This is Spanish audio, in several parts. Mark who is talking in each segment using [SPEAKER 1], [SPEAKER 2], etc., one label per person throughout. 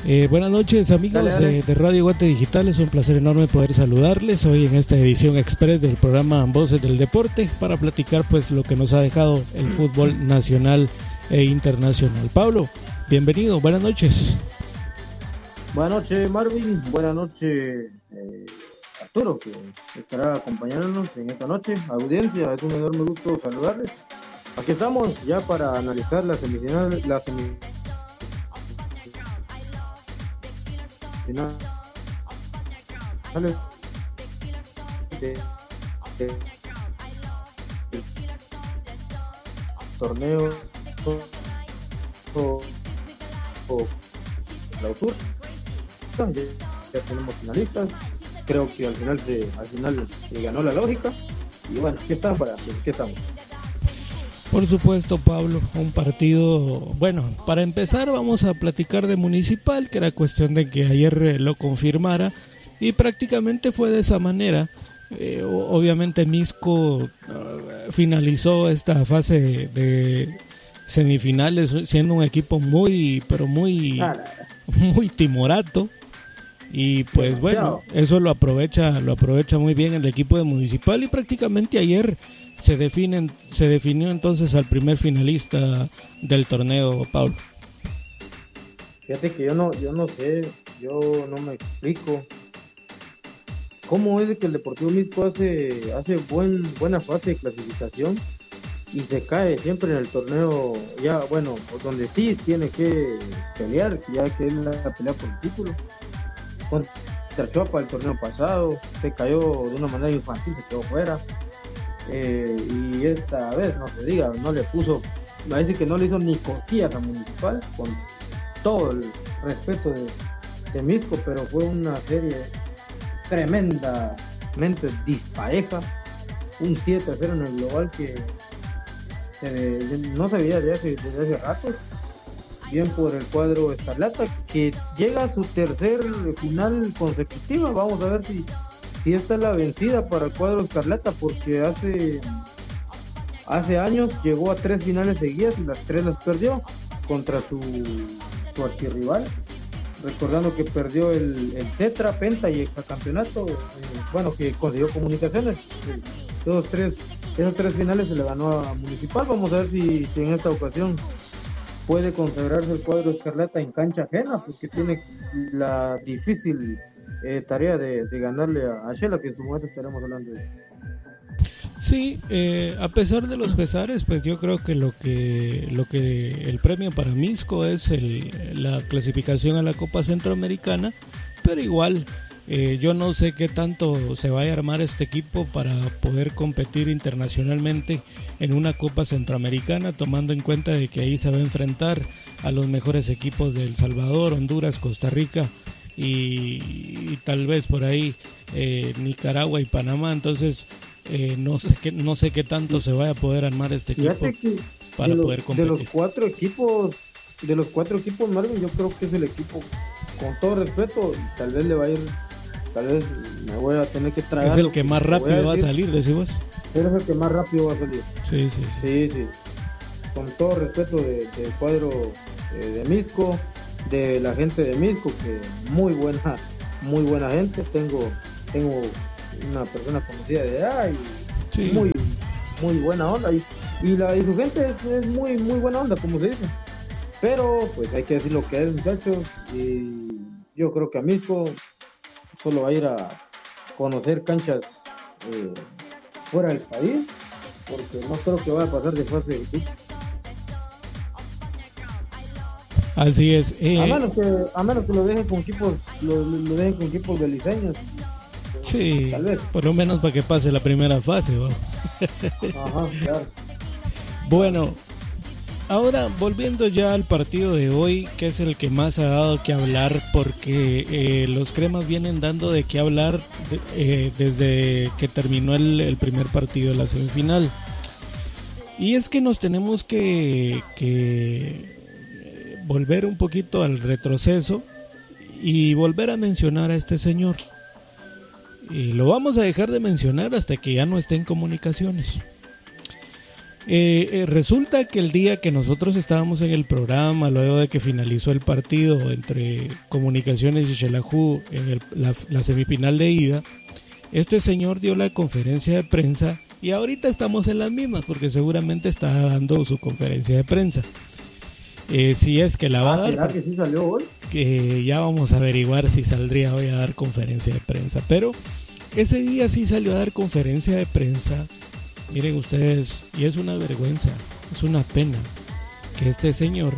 [SPEAKER 1] Buenas noches amigos de Radio Guate Digital, es un placer enorme poder saludarles hoy en esta edición express del programa Voces del Deporte para platicar pues lo que nos ha dejado el fútbol nacional e internacional. Pablo, bienvenido, buenas noches.
[SPEAKER 2] Buenas noches Marvin, buenas noches Arturo, que estará acompañándonos en esta noche. Audiencia, es un enorme gusto saludarles. Aquí estamos ya para analizar las semifinales de torneo o clausura. Ya tenemos finalistas. Creo que al final se ganó la lógica. Y bueno, ¿qué estamos?
[SPEAKER 1] Por supuesto, Pablo, un partido, bueno, para empezar vamos a platicar de Municipal, que era cuestión de que ayer lo confirmara, y prácticamente fue de esa manera. Obviamente Misco finalizó esta fase de semifinales siendo un equipo muy timorato, y pues bueno, eso lo aprovecha muy bien el equipo de Municipal, y prácticamente ayer se definió entonces al primer finalista del torneo, Pablo.
[SPEAKER 2] Fíjate que yo no sé, yo no me explico cómo es de que el Deportivo Misco hace buena fase de clasificación y se cae siempre en el torneo, ya bueno, donde sí tiene que pelear, ya que es la pelea por el título. Contra Chopa el torneo pasado se cayó de una manera infantil, se quedó fuera. Y esta vez, no se diga, no le puso, parece que no le hizo ni cosquillas a Municipal, con todo el respeto de Misco, pero fue una serie tremendamente dispareja, un 7-0 en el global que no se veía desde hace rato, bien por el cuadro Escarlata, que llega a su tercer final consecutiva. Vamos a ver si esta es la vencida para el cuadro Escarlata, porque hace años llegó a 3 finales seguidas y las 3 las perdió contra su archirrival, recordando que perdió el tetra, penta y hexacampeonato, que consiguió Comunicaciones. Esos tres finales se le ganó a Municipal. Vamos a ver si en esta ocasión puede consagrarse el cuadro Escarlata en cancha ajena, porque tiene la difícil tarea de ganarle a Shela, que en su momento estaremos hablando de eso.
[SPEAKER 1] Sí, a pesar de los pesares, pues yo creo que lo que el premio para Misco es la clasificación a la Copa Centroamericana, pero igual yo no sé qué tanto se vaya a armar este equipo para poder competir internacionalmente en una Copa Centroamericana, tomando en cuenta de que ahí se va a enfrentar a los mejores equipos de El Salvador, Honduras, Costa Rica y tal vez por ahí Nicaragua y Panamá. Entonces no sé qué tanto se vaya a poder armar este equipo para poder competir.
[SPEAKER 2] De los cuatro equipos, Marvin, yo creo que es el equipo, con todo respeto, tal vez me voy a tener que tragar.
[SPEAKER 1] Es el que más rápido va a salir, decís vos.
[SPEAKER 2] Es el que más rápido va a salir. Sí. Con todo respeto del cuadro de Misco, de la gente de Misco, que muy buena gente. Tengo una persona conocida de allá y sí, muy buena onda, y su gente es muy buena onda, como se dice. Pero pues hay que decir lo que es, muchachos, y yo creo que a Misco solo va a ir a conocer canchas fuera del país, porque no creo que vaya a pasar de fase de equipo.
[SPEAKER 1] Así es.
[SPEAKER 2] A menos que lo dejen con equipos beliceños.
[SPEAKER 1] Sí, tal vez. Por lo menos para que pase la primera fase, ¿no?
[SPEAKER 2] Ajá, claro.
[SPEAKER 1] Bueno, ahora volviendo ya al partido de hoy, que es el que más ha dado que hablar, porque los cremas vienen dando de qué hablar desde que terminó el primer partido de la semifinal. Y es que nos tenemos que volver un poquito al retroceso y volver a mencionar a este señor. Y lo vamos a dejar de mencionar hasta que ya no esté en Comunicaciones. Resulta que el día que nosotros estábamos en el programa, luego de que finalizó el partido entre Comunicaciones y Xelajú en la semifinal de ida, este señor dio la conferencia de prensa y ahorita estamos en las mismas porque seguramente está dando su conferencia de prensa. Si es que la va a dar.
[SPEAKER 2] ¿Será que sí salió hoy?
[SPEAKER 1] Que ya vamos a averiguar si saldría hoy a dar conferencia de prensa. Pero ese día sí salió a dar conferencia de prensa. Miren ustedes, y es una vergüenza, es una pena que este señor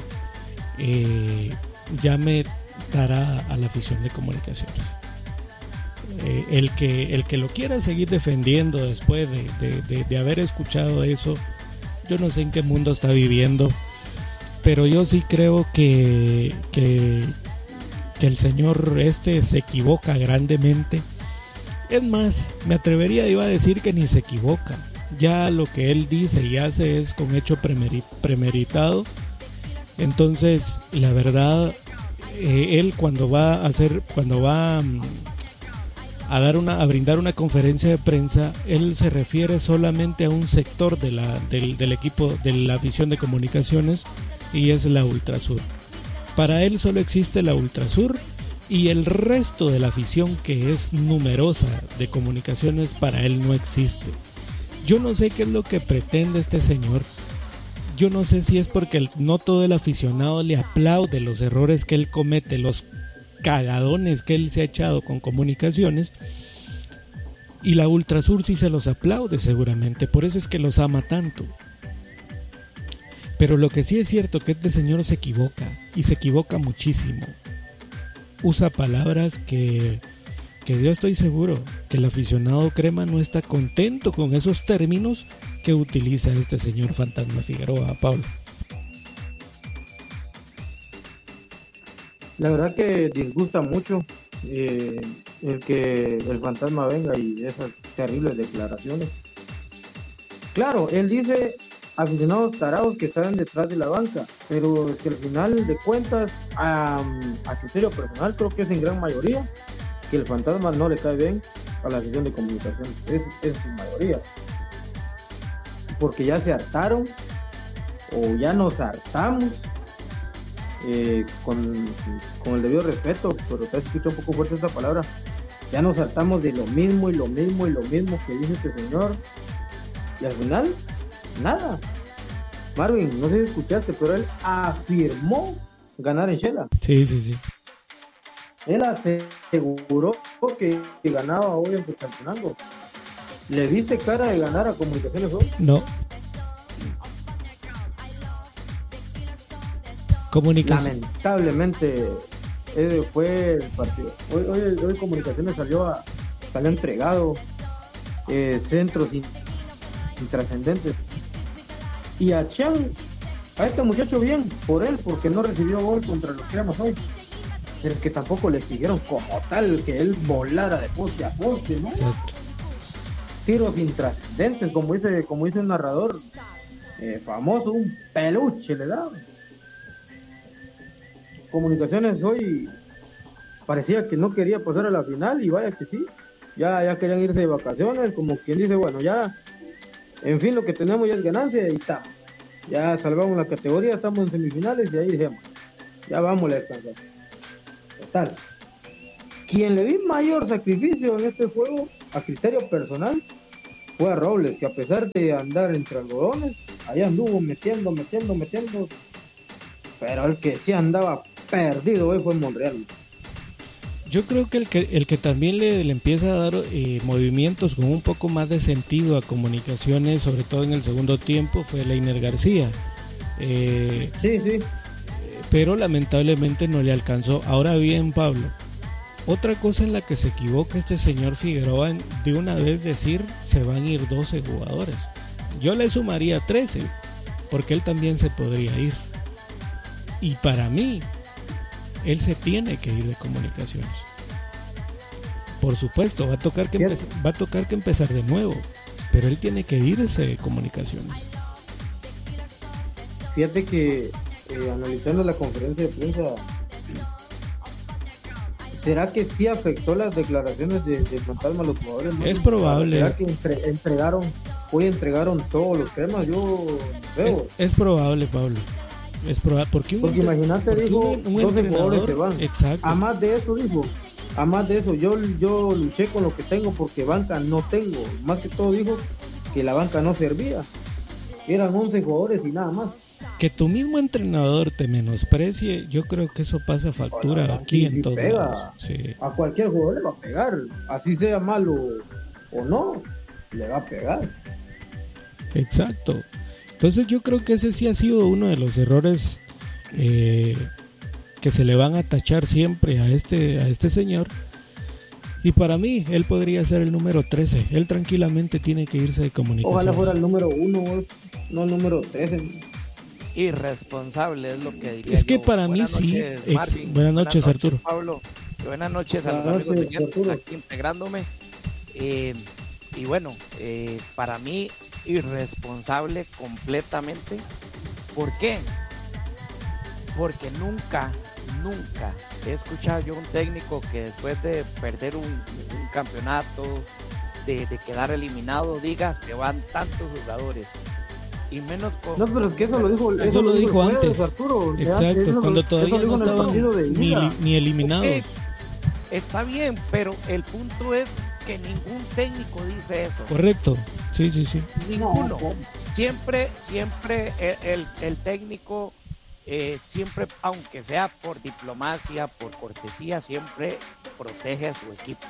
[SPEAKER 1] llame cara a la afición de Comunicaciones. El que lo quiera seguir defendiendo después de haber escuchado eso, yo no sé en qué mundo está viviendo. Pero yo sí creo que el señor se equivoca grandemente. Es más, me atrevería a decir que ni se equivoca. Ya lo que él dice y hace es con hecho premeditado. Entonces, la verdad, él cuando va a brindar una conferencia de prensa, él se refiere solamente a un sector del equipo de la afición de Comunicaciones, y es la Ultrasur. Para él solo existe la Ultrasur y el resto de la afición, que es numerosa, de Comunicaciones, para él no existe. Yo no sé qué es lo que pretende este señor. Yo no sé si es porque no todo el aficionado le aplaude los errores que él comete, los cagadones que él se ha echado con Comunicaciones, y la Ultrasur sí se los aplaude seguramente, por eso es que los ama tanto. Pero lo que sí es cierto que este señor se equivoca, y se equivoca muchísimo. Usa palabras que yo estoy seguro que el aficionado crema no está contento con esos términos que utiliza este señor Fantasma Figueroa, Pablo.
[SPEAKER 2] La verdad que disgusta mucho el que el Fantasma venga y esas terribles declaraciones. Claro, él dice aficionados tarados que están detrás de la banca, pero es que al final de cuentas, a criterio personal, creo que es en gran mayoría que el Fantasma no le cae bien a la afición de Comunicaciones, es su mayoría, porque ya se hartaron, o ya nos hartamos, con el debido respeto, pero te escucha un poco fuerte esta palabra, ya nos hartamos de lo mismo y lo mismo y lo mismo que dice este señor, y al final nada. Marvin, no sé si escuchaste, pero él afirmó ganar en Shela.
[SPEAKER 1] Sí.
[SPEAKER 2] Él aseguró que ganaba hoy en Quetzaltenango. ¿Le viste cara de ganar a Comunicaciones hoy?
[SPEAKER 1] No.
[SPEAKER 2] Lamentablemente fue el partido. Hoy Comunicaciones salió entregado, centros intrascendentes. Y a este muchacho bien, por él, porque no recibió gol contra los Cremas hoy. Pero es que tampoco le exigieron como tal que él volara de poste a poste, ¿no?
[SPEAKER 1] Exacto.
[SPEAKER 2] Tiros intrascendentes, como dice un narrador famoso, un peluche le da. Comunicaciones hoy parecía que no quería pasar a la final, y vaya que sí. Ya querían irse de vacaciones, como quien dice, bueno, ya, en fin, lo que tenemos ya es ganancia y está. Ya salvamos la categoría, estamos en semifinales y ahí dijimos, ya vamos a descansar. Total. Quien le vi mayor sacrificio en este juego, a criterio personal, fue a Robles, que a pesar de andar entre algodones, ahí anduvo metiendo, pero el que sí andaba perdido hoy fue Monreal.
[SPEAKER 1] Yo creo que el que también le empieza a dar movimientos con un poco más de sentido a Comunicaciones, sobre todo en el segundo tiempo, fue Leiner García.
[SPEAKER 2] Sí.
[SPEAKER 1] Pero lamentablemente no le alcanzó. Ahora bien, Pablo, otra cosa en la que se equivoca este señor Figueroa, de una vez decir se van a ir 12 jugadores. Yo le sumaría 13, porque él también se podría ir. Y para mí, él se tiene que ir de Comunicaciones. Por supuesto, va a tocar que empezar de nuevo, pero él tiene que irse de Comunicaciones.
[SPEAKER 2] Fíjate que analizando la conferencia de prensa, ¿será que sí afectó las declaraciones de Fantasma a los jugadores? ¿No?
[SPEAKER 1] Es probable.
[SPEAKER 2] ¿Será que entregaron hoy entregaron todos los temas, yo veo.
[SPEAKER 1] Es probable, Pablo. Es probable. Porque
[SPEAKER 2] imagínate, dijo,
[SPEAKER 1] un
[SPEAKER 2] 12 jugadores se van.
[SPEAKER 1] Exacto.
[SPEAKER 2] A más de eso, dijo. A más de eso, yo luché con lo que tengo porque banca no tengo. Más que todo dijo que la banca no servía. Eran 11 jugadores y nada más.
[SPEAKER 1] Que tu mismo entrenador te menosprecie, yo creo que eso pasa factura aquí en todos lados. Sí.
[SPEAKER 2] A cualquier jugador le va a pegar. Así sea malo o no, le va a pegar.
[SPEAKER 1] Exacto. Entonces yo creo que ese sí ha sido uno de los errores que se le van a tachar siempre a este señor. Y para mí, él podría ser el número 13. Él tranquilamente tiene que irse de comunicaciones.
[SPEAKER 2] Ojalá fuera el número 1, no el número 13.
[SPEAKER 3] Irresponsable es lo que diría.
[SPEAKER 1] Es que
[SPEAKER 3] yo.
[SPEAKER 1] para mí sí. Buenas noches, Arturo.
[SPEAKER 3] Pablo. Buenas noches a los amigos oyentes aquí integrándome. Y bueno, para mí, irresponsable completamente. ¿Por qué? Porque nunca he escuchado yo un técnico que después de perder un campeonato, de quedar eliminado, diga se van tantos jugadores. Y menos con...
[SPEAKER 2] No, pero es que eso lo dijo
[SPEAKER 1] antes.
[SPEAKER 2] Arturo.
[SPEAKER 1] Exacto, cuando todavía no estaban ni eliminados. Okay.
[SPEAKER 3] Está bien, pero el punto es que ningún técnico dice eso.
[SPEAKER 1] Correcto, sí.
[SPEAKER 3] Ninguno. Siempre el técnico, siempre, aunque sea por diplomacia, por cortesía, siempre protege a su equipo.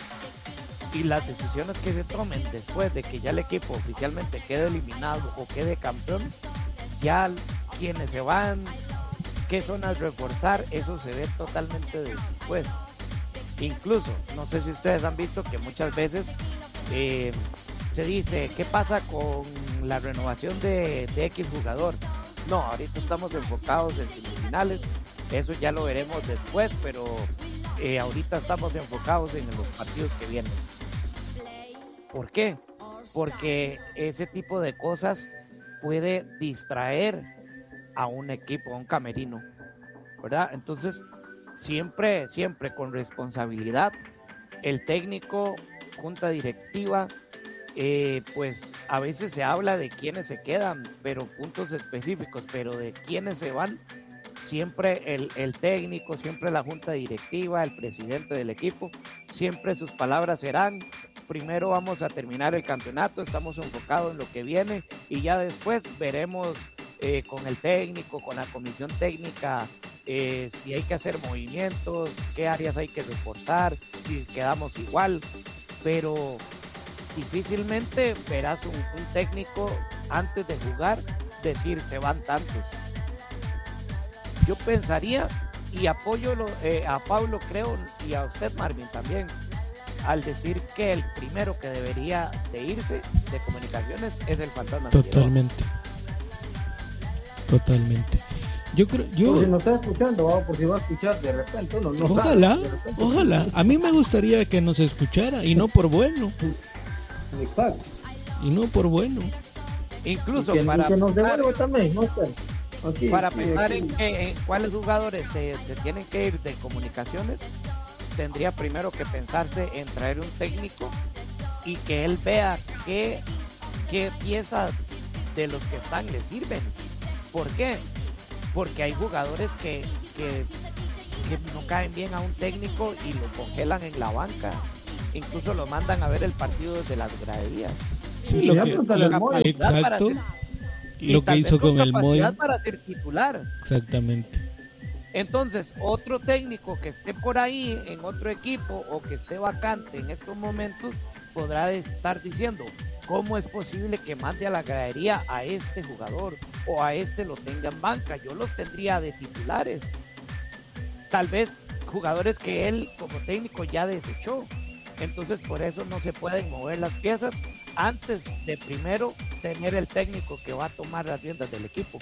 [SPEAKER 3] Y las decisiones que se tomen después de que ya el equipo oficialmente quede eliminado o quede campeón, ya quienes se van, qué zonas reforzar, eso se ve totalmente después. Incluso, no sé si ustedes han visto que muchas veces se dice, ¿qué pasa con la renovación de X jugador? No, ahorita estamos enfocados en semifinales, eso ya lo veremos después, pero ahorita estamos enfocados en los partidos que vienen. ¿Por qué? Porque ese tipo de cosas puede distraer a un equipo, a un camerino, ¿verdad? Entonces, siempre con responsabilidad, el técnico, junta directiva, pues a veces se habla de quiénes se quedan, pero puntos específicos, pero de quiénes se van, siempre el técnico, siempre la junta directiva, el presidente del equipo, siempre sus palabras serán: primero vamos a terminar el campeonato, estamos enfocados en lo que viene y ya después veremos con el técnico, con la comisión técnica, si hay que hacer movimientos, qué áreas hay que reforzar, si quedamos igual, pero difícilmente verás un técnico antes de jugar decir se van tantos. Yo pensaría, y apoyo a Pablo, creo, y a usted, Marvin, también, al decir que el primero que debería de irse de comunicaciones es el fantasma.
[SPEAKER 1] Totalmente. Yo creo,
[SPEAKER 2] por si no está escuchando, por si va a escuchar de repente,
[SPEAKER 1] ojalá. A mí me gustaría que nos escuchara y no por bueno.
[SPEAKER 2] Exacto.
[SPEAKER 1] Y no por bueno.
[SPEAKER 3] Incluso
[SPEAKER 2] que nos devuelva también, ¿no?
[SPEAKER 3] Aquí, para pensar en cuáles jugadores se tienen que ir de comunicaciones, tendría primero que pensarse en traer un técnico y que él vea qué piezas de los que están le sirven. ¿Por qué? Porque hay jugadores que no caen bien a un técnico y lo congelan en la banca. Incluso lo mandan a ver el partido desde las graderías.
[SPEAKER 1] Sí, exacto. Lo que hizo con el Moy
[SPEAKER 3] para ser titular.
[SPEAKER 1] Exactamente.
[SPEAKER 3] Entonces, otro técnico que esté por ahí en otro equipo o que esté vacante en estos momentos podrá estar diciendo: ¿cómo es posible que mande a la gradería a este jugador o a este lo tenga en banca? Yo los tendría de titulares. Tal vez jugadores que él como técnico ya desechó. Entonces, por eso no se pueden mover las piezas antes de primero tener el técnico que va a tomar las riendas del equipo.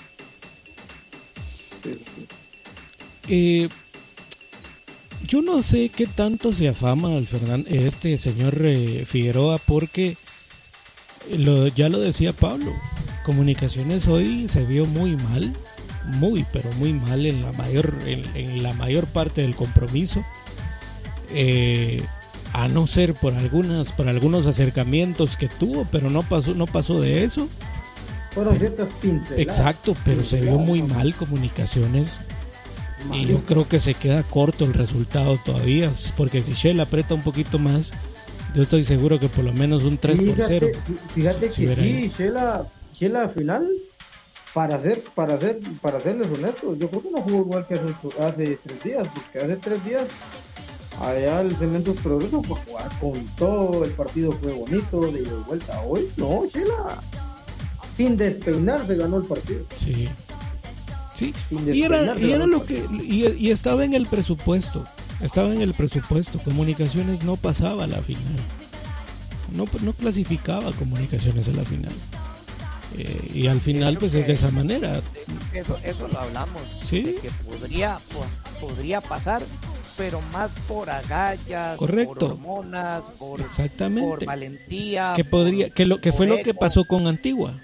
[SPEAKER 1] Yo no sé qué tanto se afama este señor Figueroa, porque ya lo decía Pablo, Comunicaciones hoy se vio muy mal, pero muy mal en la mayor parte del compromiso. a no ser por algunos acercamientos que tuvo, pero no pasó de eso.
[SPEAKER 2] Fueron ciertas pinceladas.
[SPEAKER 1] Exacto, pero se vio muy mal Comunicaciones. Y yo creo que se queda corto el resultado todavía, porque si Shell aprieta un poquito más, yo estoy seguro que por lo menos un 3-0.
[SPEAKER 2] Fíjate que sí, Shell al final, para serles honestos, yo creo que no jugó igual que hace 3 días, porque hace 3 días allá el Cementos Progreso fue a jugar con todo, el partido fue bonito, de ida y vuelta. Hoy no, Shell sin despeinarse ganó el partido.
[SPEAKER 1] Sí. Y era lo que y estaba en el presupuesto. Comunicaciones no pasaba a la final. No clasificaba Comunicaciones a la final. Y al final pues es de esa manera.
[SPEAKER 3] Eso lo hablamos.
[SPEAKER 1] ¿Sí?
[SPEAKER 3] De que podría pasar, pero más por agallas,
[SPEAKER 1] correcto,
[SPEAKER 3] por hormonas,
[SPEAKER 1] exactamente,
[SPEAKER 3] por valentía,
[SPEAKER 1] que fue lo que pasó con Antigua.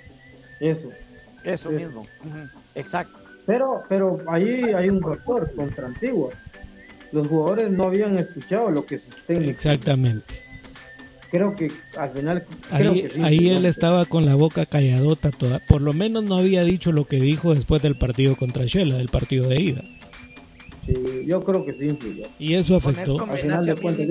[SPEAKER 2] Eso
[SPEAKER 3] mismo. Exacto.
[SPEAKER 2] Pero ahí hay un factor contra Antigua. Los jugadores no habían escuchado lo que sus técnicos.
[SPEAKER 1] Exactamente.
[SPEAKER 2] Creo que al final
[SPEAKER 1] ahí él estaba con la boca calladota toda. Por lo menos no había dicho lo que dijo después del partido contra Shela, del partido de ida.
[SPEAKER 2] Sí, yo creo que sí influyó.
[SPEAKER 1] Y eso afectó.
[SPEAKER 3] Al final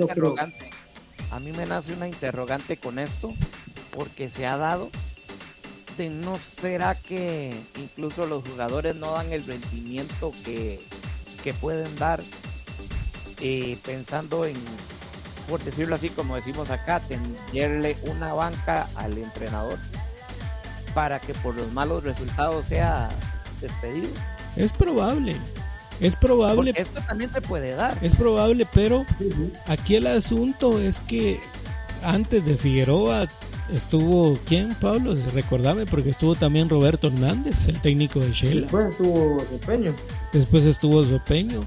[SPEAKER 3] a mí me nace una interrogante con esto, porque se ha dado. ¿No será que incluso los jugadores no dan el rendimiento que pueden dar, pensando en, por decirlo así, como decimos acá, tenderle una banca al entrenador para que por los malos resultados sea despedido?
[SPEAKER 1] Es probable.
[SPEAKER 3] Porque esto también se puede dar.
[SPEAKER 1] Es probable, pero aquí el asunto es que antes de Figueroa estuvo, ¿quién, Pablo? Recordame, porque estuvo también Roberto Hernández, el técnico de Shela.
[SPEAKER 2] Después estuvo
[SPEAKER 1] Sopeño.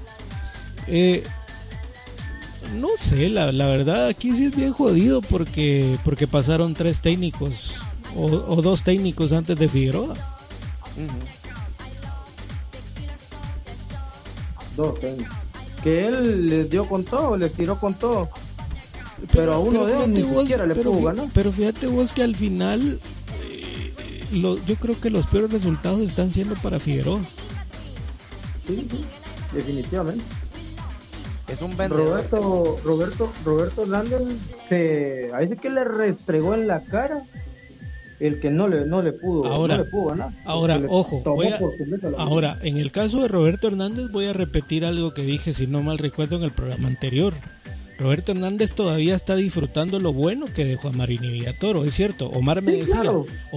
[SPEAKER 1] No sé, la verdad aquí sí es bien jodido porque pasaron 3 técnicos o 2 técnicos antes de Figueroa.
[SPEAKER 2] 2 técnicos. Que él les dio con todo, les tiró con todo. Pero a uno de ellos ni siquiera le pudo ganar.
[SPEAKER 1] Pero fíjate vos que al final yo creo que los peores resultados están siendo para Figueroa.
[SPEAKER 2] Sí, definitivamente.
[SPEAKER 3] Es un vendedor.
[SPEAKER 2] Roberto Hernández ahí sí que le restregó en la cara el que no le pudo ganar.
[SPEAKER 1] Ahora, ojo, ahora, en el caso de Roberto Hernández voy a repetir algo que dije, si no mal recuerdo, en el programa anterior. Roberto Hernández todavía está disfrutando lo bueno que dejó a Marini Villatoro, es cierto. Omar me decía,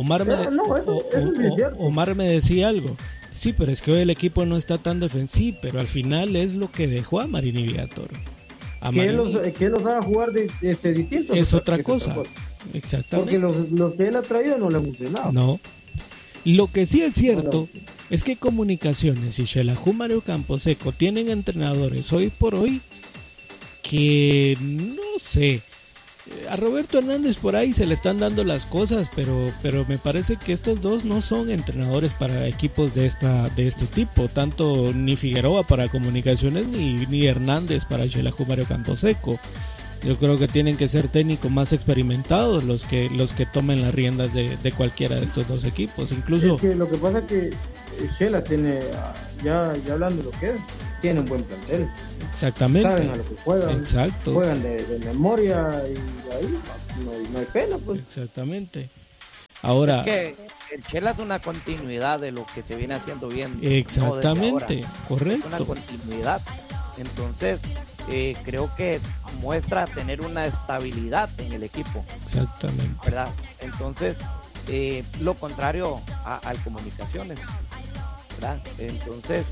[SPEAKER 1] Omar me decía algo. Sí, pero es que hoy el equipo no está tan defensivo, pero al final es lo que dejó a Marini Villatoro.
[SPEAKER 2] Que él los haga jugar distinto.
[SPEAKER 1] Es otra cosa. Exactamente.
[SPEAKER 2] Porque los que él ha traído no le han funcionado.
[SPEAKER 1] No. Lo que sí es cierto es que Comunicaciones y Xelajú Mario Camposeco tienen entrenadores hoy por hoy que no sé, a Roberto Hernández por ahí se le están dando las cosas, pero me parece que estos dos no son entrenadores para equipos de este tipo, tanto ni Figueroa para Comunicaciones ni Hernández para Xelajú Mario Camposeco. Yo creo que tienen que ser técnicos más experimentados los que tomen las riendas de cualquiera de estos dos equipos. Incluso
[SPEAKER 2] es que lo que pasa es que Shela tiene, ya hablando de lo que es, tiene un buen plantel.
[SPEAKER 1] Exactamente.
[SPEAKER 2] Saben a lo que juegan.
[SPEAKER 1] Exacto.
[SPEAKER 2] Juegan de memoria y ahí no hay pena, pues.
[SPEAKER 1] Exactamente. Ahora,
[SPEAKER 3] es que el Shela es una continuidad de lo que se viene haciendo bien.
[SPEAKER 1] Exactamente, correcto.
[SPEAKER 3] Es una continuidad. Entonces, creo que muestra tener una estabilidad en el equipo.
[SPEAKER 1] Exactamente.
[SPEAKER 3] ¿Verdad? Entonces, lo contrario al Comunicaciones, ¿verdad? Entonces,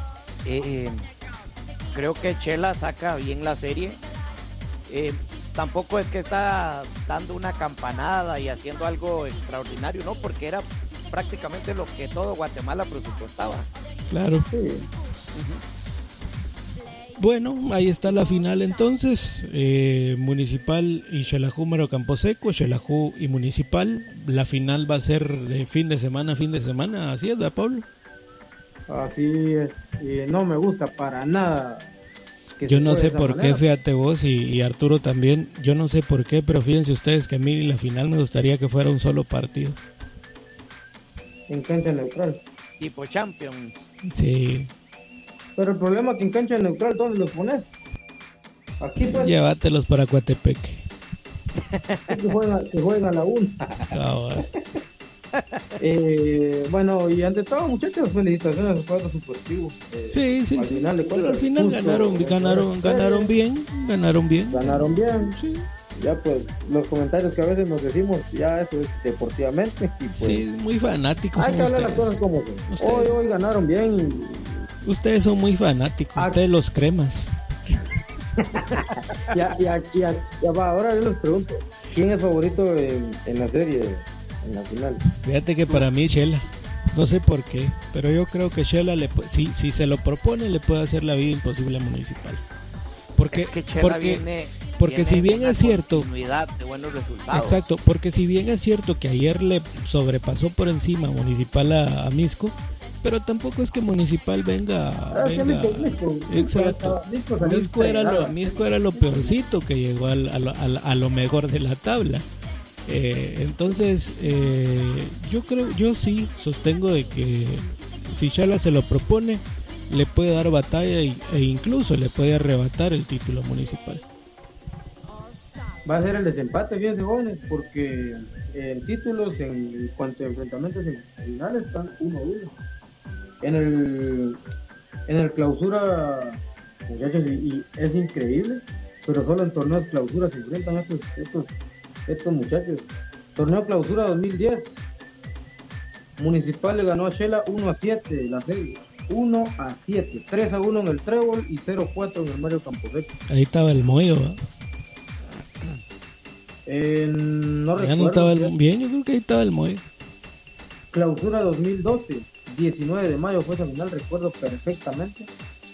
[SPEAKER 3] creo que Shela saca bien la serie. Tampoco es que está dando una campanada y haciendo algo extraordinario, ¿no? Porque era prácticamente lo que todo Guatemala presupuestaba.
[SPEAKER 1] Claro. Sí. Bueno, ahí está la final entonces, Municipal y Xelajú Mario Camposeco, Xelajú y Municipal. La final va a ser de fin de semana, así es, ¿verdad, Pablo?
[SPEAKER 2] Así es, y no me gusta para nada
[SPEAKER 1] Yo no sé por qué, fíjate vos y Arturo también, yo no sé por qué, pero fíjense ustedes que a mí la final me gustaría que fuera un solo partido.
[SPEAKER 2] En cancha neutral.
[SPEAKER 3] Tipo Champions.
[SPEAKER 1] Sí.
[SPEAKER 2] Pero el problema es que en cancha neutral, ¿dónde los pones? Aquí pues.
[SPEAKER 1] Llévatelos para Coatepeque.
[SPEAKER 2] Que juegan a la 1. Bueno, y ante todo, muchachos, felicitaciones a los cuadros suportivos.
[SPEAKER 1] Sí.
[SPEAKER 2] Al final,
[SPEAKER 1] pero al final ganaron bien. Ganaron bien.
[SPEAKER 2] Sí. Ya pues, los comentarios que a veces nos decimos, ya eso es deportivamente. Y pues,
[SPEAKER 1] sí, muy fanáticos.
[SPEAKER 2] Hay que hablar las cosas como son. Hoy ganaron bien.
[SPEAKER 1] Ustedes son muy fanáticos, ustedes los cremas.
[SPEAKER 2] Ya va, ahora yo les pregunto, ¿quién es favorito en la serie, en la final?
[SPEAKER 1] Fíjate que para mí Shela, no sé por qué, pero yo creo que Shela, si se lo propone, le puede hacer la vida imposible a Municipal. Porque si bien es cierto,
[SPEAKER 3] de buenos resultados.
[SPEAKER 1] Exacto, porque si bien es cierto que ayer le sobrepasó por encima Municipal a Misco, pero tampoco es que Municipal venga. Exacto. Misco era lo peorcito que llegó a lo mejor de la tabla. Entonces, yo sí sostengo de que si Chala se lo propone, le puede dar batalla e incluso le puede arrebatar el título Municipal.
[SPEAKER 2] Va a ser el desempate, fíjense jóvenes, porque en títulos, en cuanto a enfrentamientos en finales, están 1-1. En el clausura, muchachos, y es increíble, pero solo en torneos clausura se enfrentan estos muchachos. Torneo clausura 2010, Municipal le ganó a Shela 1-7 la serie. 1-7, 3-1 en el Trébol y 0-4 en el Mario Camposeco.
[SPEAKER 1] Ahí estaba el Moyo, ¿eh?
[SPEAKER 2] No recuerdo.
[SPEAKER 1] No estaba bien, yo creo que ahí estaba el Moyo.
[SPEAKER 2] Clausura 2012, 19 de mayo fue esa final, recuerdo perfectamente.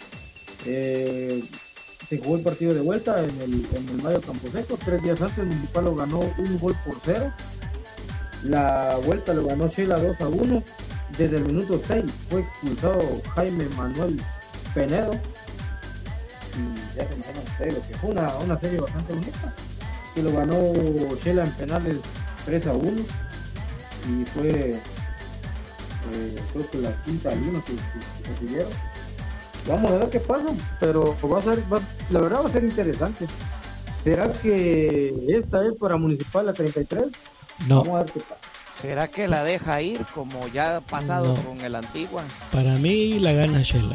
[SPEAKER 2] Se jugó el partido de vuelta en el Mario Camposeco. 3 días antes, Municipal lo ganó 1-0. La vuelta lo ganó Shela 2-1. Desde el minuto 6 fue expulsado Jaime Manuel Penedo. Y ya se imaginan ustedes lo que fue una serie bastante bonita. Que lo ganó Shela en penales 3-1. Y fue creo que la quinta luna que consiguieron. Vamos a ver qué pasa, pero la verdad va a ser interesante. ¿Será que esta es para Municipal la 33?
[SPEAKER 1] No.
[SPEAKER 2] Vamos a ver qué pasa.
[SPEAKER 3] ¿Será que la deja ir como ya ha pasado con el Antigua?
[SPEAKER 1] Para mí la gana Shela.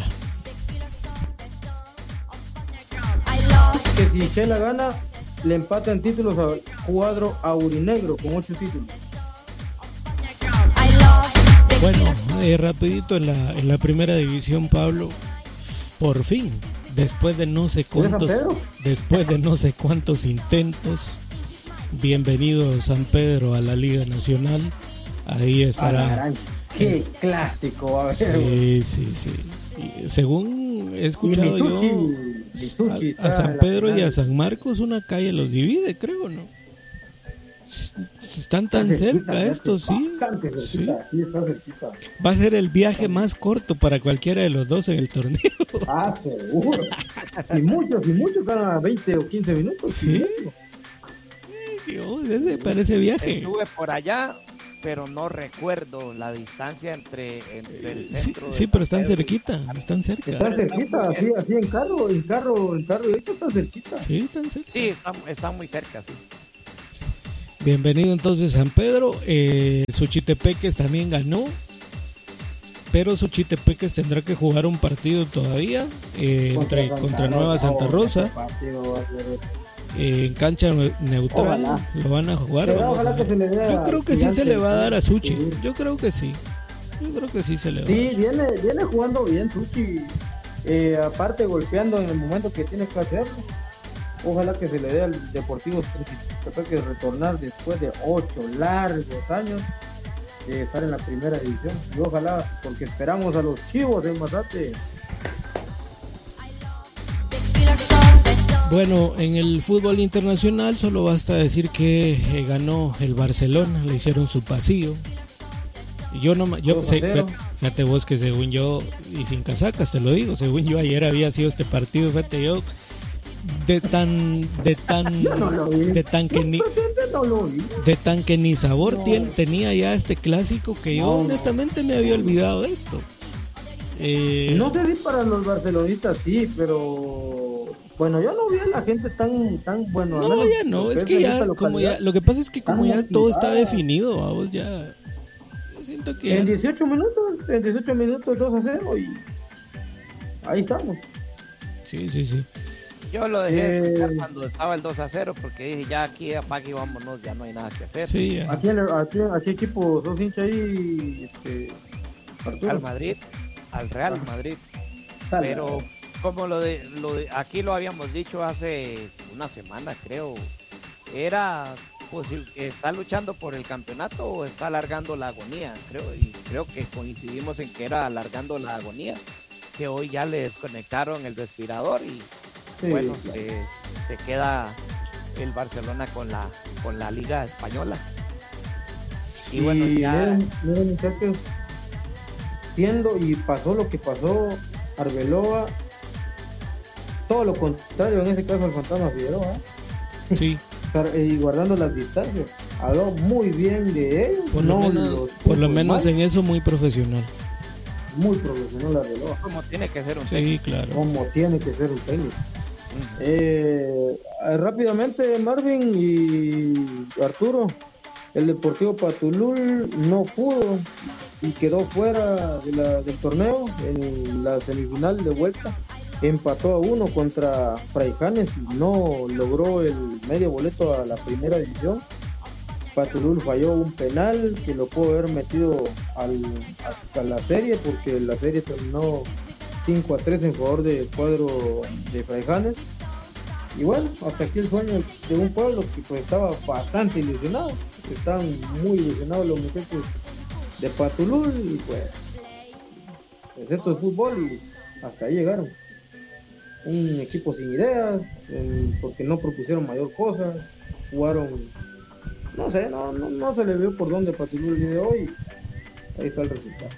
[SPEAKER 2] Que si Shela gana, le empata en títulos al cuadro aurinegro con 8 títulos.
[SPEAKER 1] Bueno, rapidito en la primera división, Pablo, por fin, después de no sé cuántos intentos, bienvenido San Pedro a la Liga Nacional. Ahí estará.
[SPEAKER 2] ¡Qué clásico! A ver.
[SPEAKER 1] Sí. Y según he escuchado yo, a San Pedro y a San Marcos una calle los divide, creo, ¿no? Están tan cerca estos, sí. Va a ser el viaje más corto para cualquiera de los dos en el torneo.
[SPEAKER 2] Seguro. Si muchos ganan 20 o 15 minutos.
[SPEAKER 1] Sí. Dios, ese parece viaje.
[SPEAKER 3] Estuve por allá, pero no recuerdo la distancia entre el centro.
[SPEAKER 1] Sí, pero están cerquita, están cerca.
[SPEAKER 2] Están cerquita, así en carro, directo están cerquita.
[SPEAKER 1] Sí, están cerca.
[SPEAKER 3] Sí, están muy cerca, sí.
[SPEAKER 1] Bienvenido entonces San Pedro. Suchitepeques también ganó, pero Suchitepeques tendrá que jugar un partido todavía contra Nueva Santa Rosa. En cancha neutral. Ojalá. Lo van a jugar. Yo creo que sí se le va a dar a Suchi. Yo creo que sí se le va a dar.
[SPEAKER 2] Sí, viene jugando bien Suchi. Aparte golpeando en el momento que tiene que hacerlo. Ojalá que se le dé al Deportivo que retornar después de 8 largos años de estar en la primera división. Y ojalá, porque esperamos a los Chivos de Mazate.
[SPEAKER 1] Bueno, en el fútbol internacional solo basta decir que ganó el Barcelona, le hicieron su pasillo. Fíjate vos que según yo, y sin casacas te lo digo, según yo ayer había sido este partido, fíjate yo, de tan que ni sabor tenía ya este clásico, que yo honestamente me había olvidado de esto.
[SPEAKER 2] No sé si para los barcelonistas sí, pero bueno, yo no vi a la gente tan bueno.
[SPEAKER 1] No, ya no, es que ya, como ya, lo que pasa es que como ya todo está definido, vamos, ya, yo siento que...
[SPEAKER 2] En 18 minutos 2-0 y ahí estamos.
[SPEAKER 1] Sí.
[SPEAKER 3] Yo lo dejé escuchar cuando estaba el 2-0 porque dije, ya aquí apague y vámonos, ya no hay nada que hacer.
[SPEAKER 1] Sí,
[SPEAKER 2] ¿A qué equipo sos hincha ahí, Arturo?
[SPEAKER 3] Al Madrid, al Real Madrid. Pero como lo de aquí lo habíamos dicho hace una semana, creo, era pues está luchando por el campeonato o está alargando la agonía, creo que coincidimos en que era alargando la agonía, que hoy ya le desconectaron el respirador y bueno, se queda el Barcelona con la Liga Española. Y bueno, ya
[SPEAKER 2] miren, muchachos, pasó lo que pasó, Arbeloa, todo lo contrario en ese caso al fantasma Figueroa,
[SPEAKER 1] sí.
[SPEAKER 2] Y guardando las distancias, habló muy bien de él,
[SPEAKER 1] por lo menos en eso muy profesional
[SPEAKER 2] Arbeloa,
[SPEAKER 3] como tiene que ser un
[SPEAKER 1] técnico. Sí, claro,
[SPEAKER 2] como tiene que ser un técnico. Rápidamente, Marvin y Arturo, el Deportivo Patulul no pudo y quedó fuera del torneo en la semifinal de vuelta. Empató a 1 contra Fraijanes y no logró el medio boleto a la primera división. Patulul falló un penal que lo pudo haber metido hasta la serie, porque la serie terminó 5-3 en favor del cuadro de Fraijanes. Y bueno, hasta aquí el sueño de un pueblo que pues estaba bastante ilusionado. Estaban muy ilusionados los muchachos de Patulul y pues esto es fútbol y hasta ahí llegaron. Un equipo sin ideas, porque no propusieron mayor cosa, jugaron, no sé, no se le vio por dónde Patulul el día de hoy. Ahí está el resultado.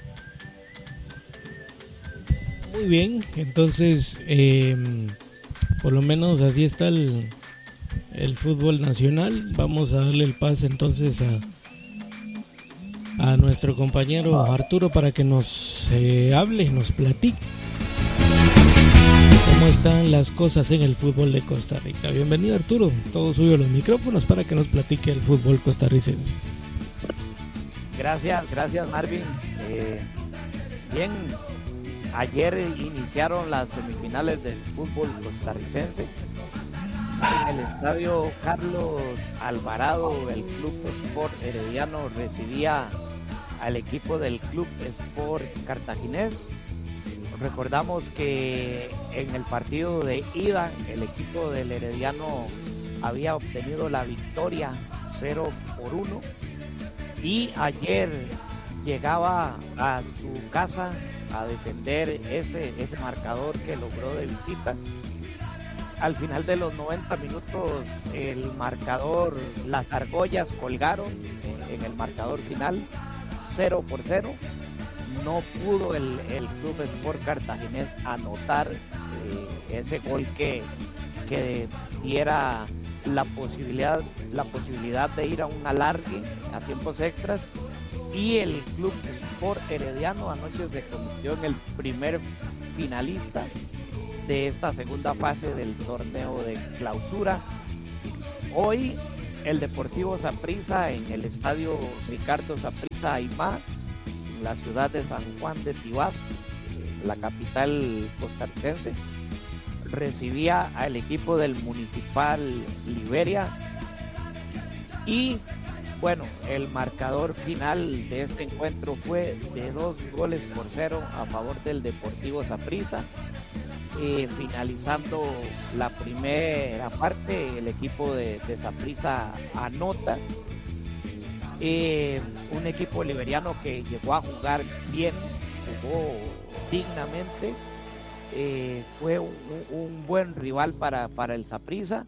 [SPEAKER 1] Muy bien, entonces por lo menos así está el fútbol nacional. Vamos a darle el pase entonces a nuestro compañero Arturo para que nos hable, nos platique cómo están las cosas en el fútbol de Costa Rica. Bienvenido, Arturo, todo suyo los micrófonos para que nos platique el fútbol costarricense.
[SPEAKER 3] Gracias Marvin. Bien, ayer iniciaron las semifinales del fútbol costarricense en el estadio Carlos Alvarado. El Club Sport Herediano recibía al equipo del Club Sport Cartaginés. Recordamos que en el partido de ida el equipo del Herediano había obtenido la victoria 0-1 y ayer llegaba a su casa a defender ese marcador que logró de visita. Al final de los 90 minutos el marcador, las argollas colgaron en el marcador final 0-0. No pudo el Club Sport Cartaginés anotar ese gol que diera la posibilidad de ir a un alargue a tiempos extras, y el Club Sport Herediano anoche se convirtió en el primer finalista de esta segunda fase del torneo de clausura. Hoy el Deportivo Saprissa en el estadio Ricardo Saprissa Aymá, en la ciudad de San Juan de Tibás, la capital costarricense, recibía al equipo del Municipal Liberia. Y bueno, el marcador final de este encuentro fue de 2-0 a favor del Deportivo Saprissa. Finalizando la primera parte, el equipo de Saprissa anota. Un equipo liberiano que llegó a jugar bien, jugó dignamente, fue un buen rival para el Saprissa.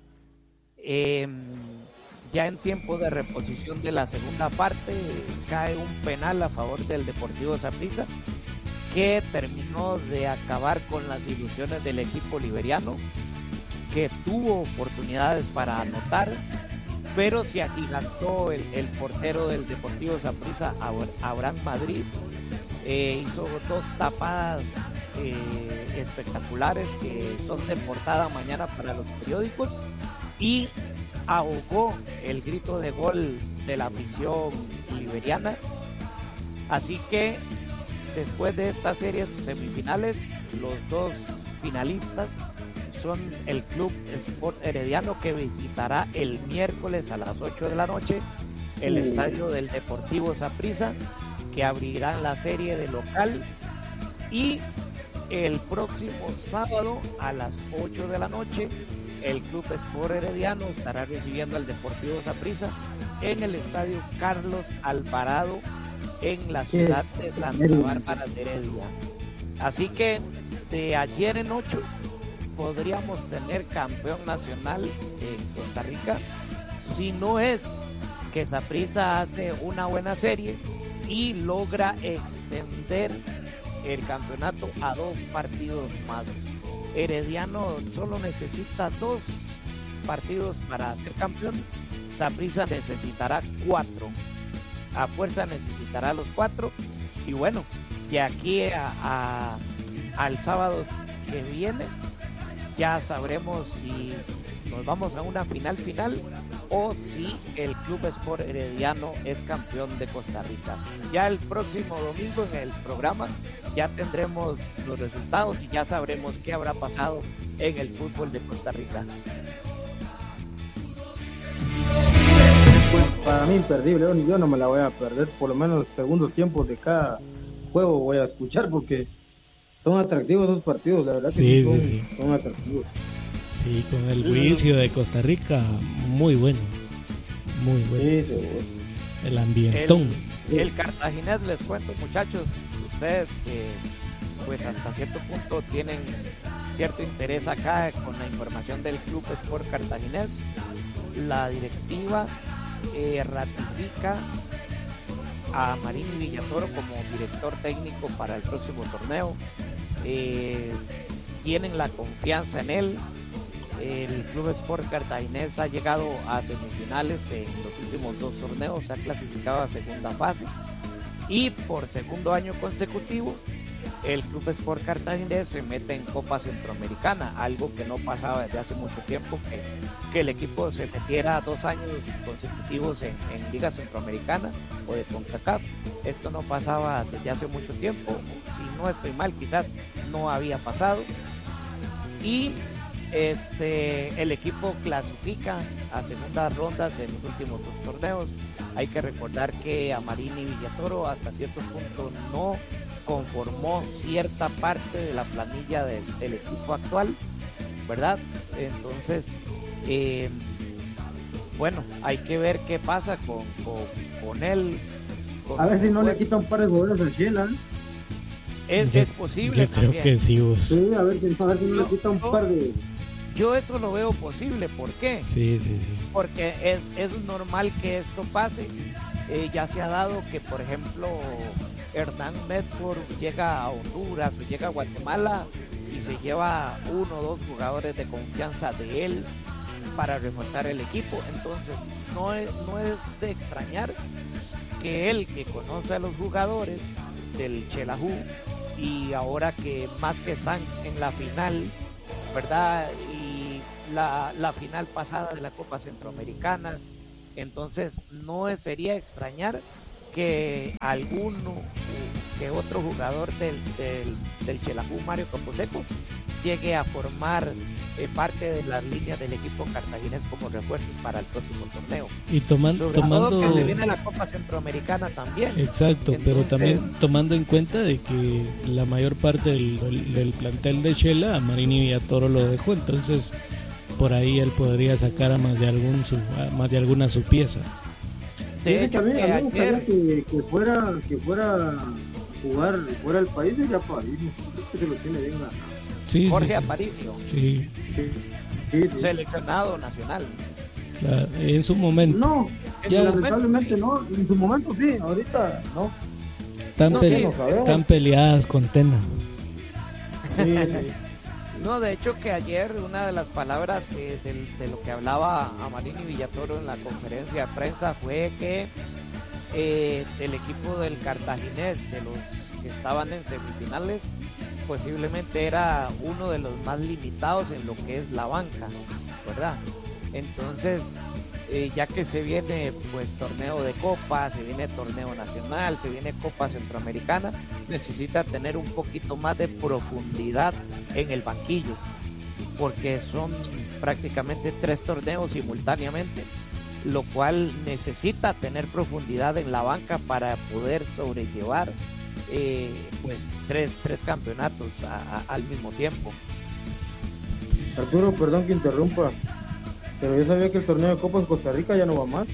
[SPEAKER 3] Ya en tiempo de reposición de la segunda parte cae un penal a favor del Deportivo Saprissa que terminó de acabar con las ilusiones del equipo liberiano, que tuvo oportunidades para anotar, pero se agigantó el portero del Deportivo Saprissa, Abraham Madrid. Hizo 2 tapadas espectaculares que son de portada mañana para los periódicos, y ahogó el grito de gol de la afición liberiana. Así que después de esta serie de semifinales, los 2 finalistas son el Club Sport Herediano, que visitará el miércoles a las 8 de la noche el estadio del Deportivo Saprissa, que abrirá la serie de local, y el próximo sábado a las 8 de la noche el Club Sport Herediano estará recibiendo al Deportivo Saprissa en el estadio Carlos Alvarado en la ciudad de Santa Bárbara de Heredia. Así que de ayer en 8 podríamos tener campeón nacional en Costa Rica, si no es que Saprissa hace una buena serie y logra extender el campeonato a 2 partidos más. Herediano solo necesita 2 partidos para ser campeón. Saprissa necesitará 4. A fuerza necesitará los 4. Y bueno, de aquí al sábado que viene ya sabremos si nos vamos a una final o si el Club Sport Herediano es campeón de Costa Rica. Ya el próximo domingo en el programa ya tendremos los resultados y ya sabremos qué habrá pasado en el fútbol de Costa Rica.
[SPEAKER 2] Pues para mí imperdible, yo no me la voy a perder, por lo menos segundos tiempos de cada juego voy a escuchar, porque son atractivos esos partidos, la verdad que son atractivos.
[SPEAKER 1] Sí, con el juicio de Costa Rica, muy bueno. Muy bueno.
[SPEAKER 2] Sí.
[SPEAKER 1] El ambientón.
[SPEAKER 3] El cartaginés, les cuento, muchachos, ustedes que pues hasta cierto punto tienen cierto interés acá con la información del Club Sport Cartaginés. La directiva ratifica a Marini Villatoro como director técnico para el próximo torneo. Tienen la confianza en él. El Club Sport Cartaginés ha llegado a semifinales en los últimos 2 torneos, se ha clasificado a segunda fase, y por segundo año consecutivo el Club Sport Cartaginés se mete en Copa Centroamericana, algo que no pasaba desde hace mucho tiempo, que el equipo se metiera 2 años consecutivos en Liga Centroamericana o de CONCACAF. Esto no pasaba desde hace mucho tiempo, si no estoy mal quizás no había pasado, y el equipo clasifica a segundas rondas de los últimos 2 torneos. Hay que recordar que a Marini Villatoro hasta cierto punto no conformó cierta parte de la planilla del equipo actual, ¿verdad? Entonces, bueno, hay que ver qué pasa con él.
[SPEAKER 2] A ver si no le quita un par de jugadores al Chela.
[SPEAKER 3] Es posible.
[SPEAKER 1] Yo creo
[SPEAKER 3] también.
[SPEAKER 1] que sí, vos.
[SPEAKER 2] Sí, a ver si no le quita un par de...
[SPEAKER 3] Yo eso lo veo posible. ¿Por qué?
[SPEAKER 1] Sí.
[SPEAKER 3] Porque es normal que esto pase. Ya se ha dado que, por ejemplo, Hernán Medford llega a Honduras o llega a Guatemala y se lleva 1 o 2 jugadores de confianza de él para reforzar el equipo. Entonces no es de extrañar que él, que conoce a los jugadores del Xelajú, y ahora que más que están en la final, ¿verdad? Y la final pasada de la Copa Centroamericana, entonces no sería extrañar que alguno que otro jugador del Xelajú, Mario Camposeco, llegue a formar parte de las líneas del equipo cartaginés como refuerzos para el próximo torneo.
[SPEAKER 1] Y tomando
[SPEAKER 3] que se viene la Copa Centroamericana también.
[SPEAKER 1] Exacto. Entonces, pero también tomando en cuenta de que la mayor parte del plantel de Xela, a Marini Villatoro lo dejó, entonces por ahí él podría sacar a más de alguna su pieza.
[SPEAKER 2] De hecho, a mí me gustaría que fuera a jugar fuera del país, ya Aparicio, que se lo tiene bien ganado.
[SPEAKER 1] Sí,
[SPEAKER 3] Jorge Aparicio.
[SPEAKER 1] Sí.
[SPEAKER 3] Seleccionado nacional.
[SPEAKER 1] Claro, en su momento.
[SPEAKER 2] No, lamentablemente no. En su momento sí, ahorita no.
[SPEAKER 1] Están peleadas con Tena.
[SPEAKER 2] Sí, sí.
[SPEAKER 3] No, de hecho que ayer una de las palabras de lo que hablaba Amarini Villatoro en la conferencia de prensa fue que el equipo del Cartaginés, de los que estaban en semifinales, posiblemente era uno de los más limitados en lo que es la banca, ¿verdad? Entonces, ya que se viene pues torneo de Copa, se viene torneo nacional, se viene Copa Centroamericana, necesita tener un poquito más de profundidad en el banquillo, porque son prácticamente 3 torneos simultáneamente, lo cual necesita tener profundidad en la banca para poder sobrellevar pues tres campeonatos al mismo tiempo.
[SPEAKER 2] Arturo, perdón que interrumpa, pero yo sabía que el torneo de Copas Costa Rica ya no va más.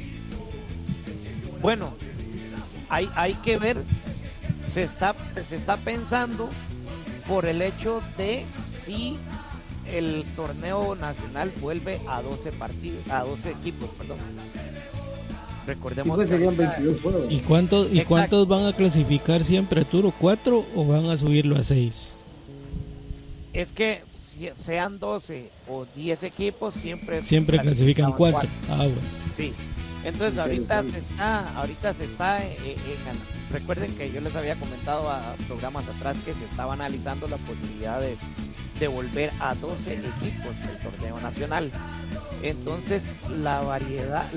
[SPEAKER 3] Bueno, hay que ver, se está pensando por el hecho de si el torneo nacional vuelve a 12 partidos, a 12 equipos, perdón. Recordemos que
[SPEAKER 2] serían 22 juegos.
[SPEAKER 1] ¿Y cuántos van a clasificar siempre, Arturo? ¿4 o van a subirlo a 6?
[SPEAKER 3] Es que sean 12 o 10 equipos, siempre
[SPEAKER 1] clasifican 4. Ah, bueno.
[SPEAKER 3] Sí. Entonces ahorita se está recuerden que yo les había comentado a programas atrás que se estaba analizando la posibilidad de volver a 12 equipos del torneo nacional. Entonces la variedad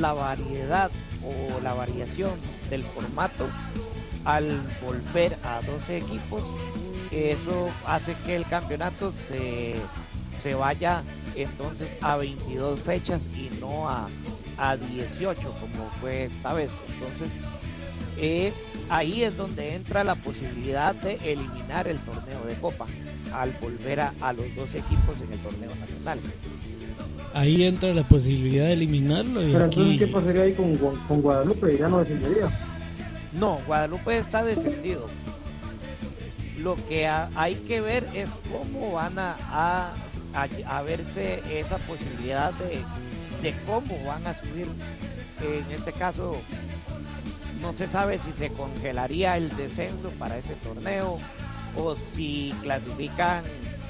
[SPEAKER 3] o la variación del formato al volver a 12 equipos, eso hace que el campeonato se vaya entonces a 22 fechas y no a 18 como fue esta vez. Entonces ahí es donde entra la posibilidad de eliminar el torneo de Copa al volver a los 12 equipos en el torneo nacional.
[SPEAKER 1] Ahí entra la posibilidad de eliminarlo.
[SPEAKER 2] Pero entonces, ¿qué pasaría ahí con Guadalupe? ¿Ya no descendería?
[SPEAKER 3] No, Guadalupe está descendido. Lo que hay que ver es cómo van a verse esa posibilidad de cómo van a subir. En este caso, no se sabe si se congelaría el descenso para ese torneo o si clasifican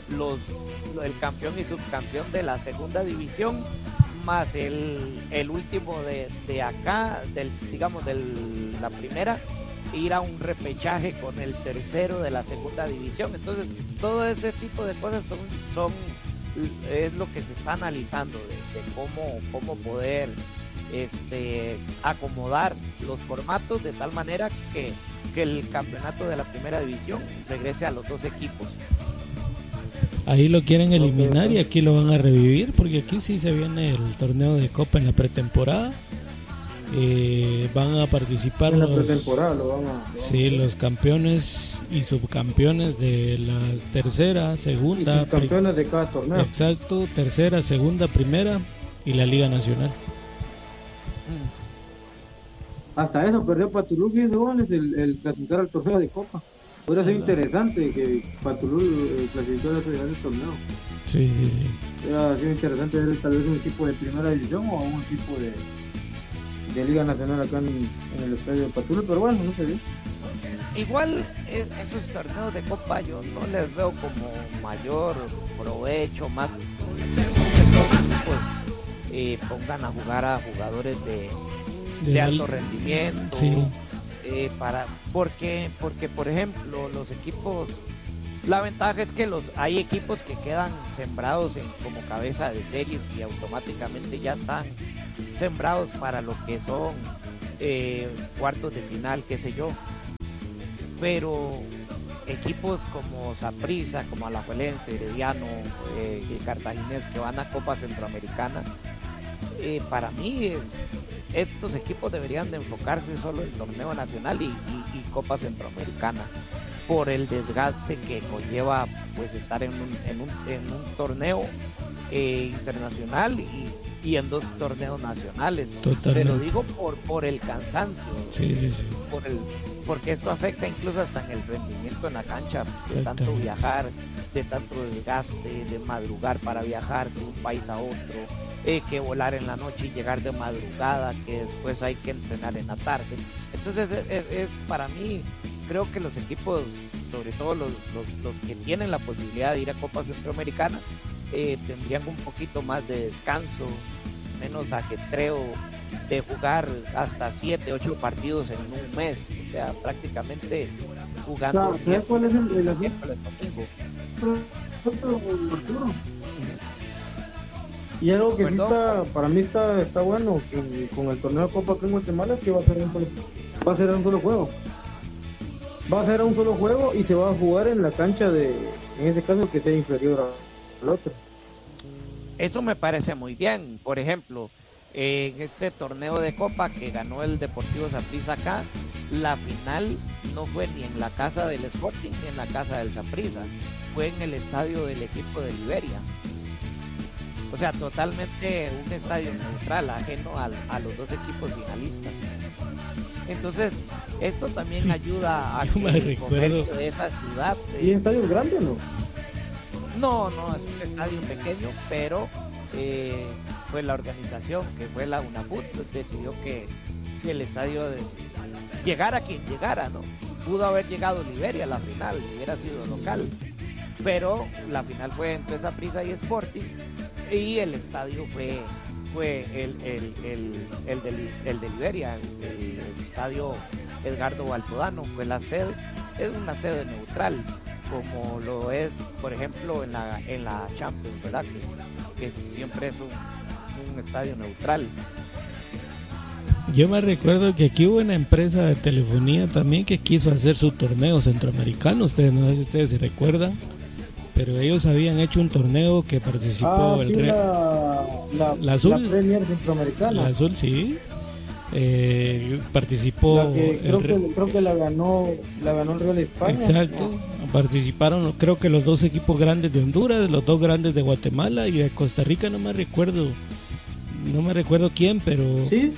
[SPEAKER 3] el campeón y subcampeón de la segunda división más el último de acá, digamos de la primera, ir a un repechaje con el tercero de la segunda división. Entonces todo ese tipo de cosas es lo que se está analizando de cómo poder acomodar los formatos de tal manera que el campeonato de la primera división regrese a los 2 equipos.
[SPEAKER 1] Ahí lo quieren eliminar y aquí lo van a revivir, porque aquí sí se viene el torneo de Copa en la pretemporada. Van a participar los campeones y subcampeones de la tercera, segunda,
[SPEAKER 2] campeones de cada torneo.
[SPEAKER 1] Exacto, tercera, segunda, primera y la Liga Nacional.
[SPEAKER 2] Hasta eso perdió Patulú 10 goles el clasificar al torneo de Copa. Podría ser interesante que Patulú clasificara ese torneo.
[SPEAKER 1] Sí.
[SPEAKER 2] Hubiera sido interesante ver tal vez un equipo de primera división o un equipo de Liga Nacional acá en el estadio de Patulú, pero bueno, no sé bien.
[SPEAKER 3] Igual esos torneos de Copa yo no les veo como mayor provecho, más pues, pongan a jugar a jugadores de alto rendimiento.
[SPEAKER 1] Sí.
[SPEAKER 3] Porque por ejemplo los equipos, la ventaja es que hay equipos que quedan sembrados como cabeza de series y automáticamente ya están sembrados para lo que son cuartos de final, qué sé yo. Pero equipos como Saprissa, como Alajuelense, Herediano, Cartaginés, que van a Copa Centroamericana, para mí estos equipos deberían de enfocarse solo en el torneo nacional y Copa Centroamericana, por el desgaste que conlleva pues estar en un torneo internacional y en 2 torneos nacionales.
[SPEAKER 1] Totalmente.
[SPEAKER 3] Pero digo por el cansancio.
[SPEAKER 1] Sí.
[SPEAKER 3] Porque esto afecta incluso hasta en el rendimiento en la cancha, de tanto viajar, de tanto desgaste, de madrugar para viajar de un país a otro, que volar en la noche y llegar de madrugada, que después hay que entrenar en la tarde. Entonces es para mí creo que los equipos, sobre todo los que tienen la posibilidad de ir a Copa Centroamericana, tendrían un poquito más de descanso, menos ajetreo de jugar hasta 7, 8 partidos en un mes, o sea, prácticamente jugando.
[SPEAKER 2] ¿Sabes cuál es el asunto? Y algo que sí está, para mí está bueno con el torneo de Copa aquí en Guatemala, es que va a ser un solo juego. Va a ser un solo juego y se va a jugar en la cancha en este caso, que sea inferior al otro.
[SPEAKER 3] Eso me parece muy bien. Por ejemplo, en este torneo de Copa que ganó el Deportivo Saprissa acá, la final no fue ni en la casa del Sporting ni en la casa del Saprissa, fue en el estadio del equipo de Liberia. O sea, totalmente un estadio neutral, ajeno a los dos equipos finalistas. Entonces, esto también ayuda a que el comercio de esa ciudad...
[SPEAKER 2] ¿Y el estadio es grande o no?
[SPEAKER 3] No, es un estadio pequeño, pero pues la organización, que fue la UNAFUT, pues decidió que el estadio llegara quien llegara, ¿no? Pudo haber llegado Liberia a la final, hubiera sido local, pero la final fue entre Saprissa y Sporting, y el estadio fue el de Liberia, el estadio Edgardo Baltodano, fue la sede. Es una sede neutral, como lo es, por ejemplo, en la Champions, ¿verdad? Que siempre es un estadio neutral.
[SPEAKER 1] Yo me recuerdo que aquí hubo una empresa de telefonía también que quiso hacer su torneo centroamericano. Ustedes, no sé si ustedes se recuerdan, pero ellos habían hecho un torneo que participó
[SPEAKER 2] la Azul, la Premier Centroamericana.
[SPEAKER 1] La Azul, sí. Participó
[SPEAKER 2] creo que la ganó el Real España.
[SPEAKER 1] Exacto. Participaron, creo que los dos equipos grandes de Honduras, los dos grandes de Guatemala y de Costa Rica. No me recuerdo quién, pero
[SPEAKER 2] sí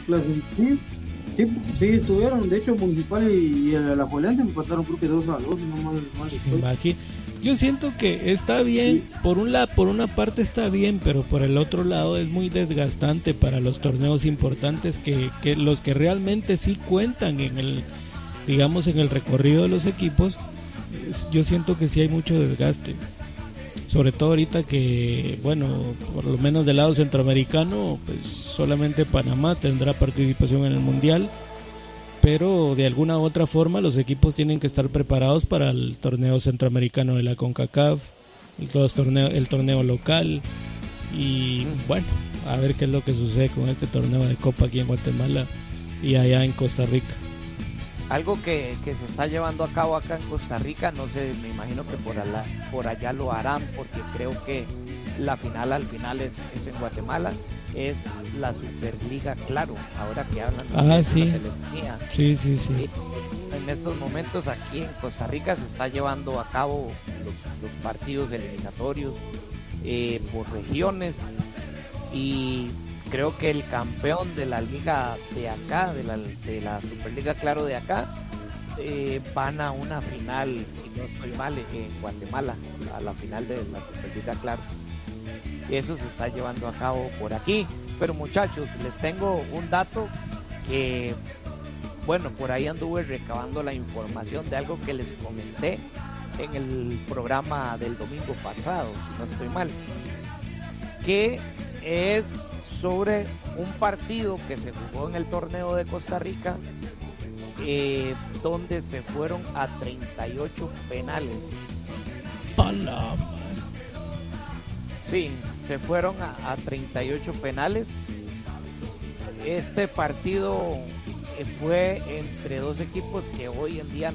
[SPEAKER 2] estuvieron. De hecho, Municipal y el Alajuelense empataron, creo que 2-2. No mal.
[SPEAKER 1] Yo siento que está bien, por una parte está bien, pero por el otro lado es muy desgastante para los torneos importantes que los que realmente sí cuentan en el recorrido de los equipos. Yo siento que sí hay mucho desgaste, sobre todo ahorita que, bueno, por lo menos del lado centroamericano, pues solamente Panamá tendrá participación en el Mundial, pero de alguna u otra forma los equipos tienen que estar preparados para el torneo centroamericano de la CONCACAF, el torneo local, y bueno, a ver qué es lo que sucede con este torneo de Copa aquí en Guatemala y allá en Costa Rica.
[SPEAKER 3] Algo que se está llevando a cabo acá en Costa Rica, no sé, me imagino que por allá lo harán, porque creo que la final al final es en Guatemala, es la Superliga Claro, ahora que hablan de
[SPEAKER 1] sí.
[SPEAKER 3] La telefonía.
[SPEAKER 1] Sí.
[SPEAKER 3] En estos momentos aquí en Costa Rica se está llevando a cabo los partidos eliminatorios por regiones, y creo que el campeón de la liga de acá, de la Superliga Claro de acá, van a una final, si no estoy mal, en Guatemala, a la final de la Superliga Claro. Eso se está llevando a cabo por aquí. Pero muchachos, les tengo un dato que, bueno, por ahí anduve recabando la información de algo que les comenté en el programa del domingo pasado, si no estoy mal, que es sobre un partido que se jugó en el torneo de Costa Rica, donde se fueron a 38 penales. Sí, se fueron a 38 penales. Este partido fue entre dos equipos que hoy en día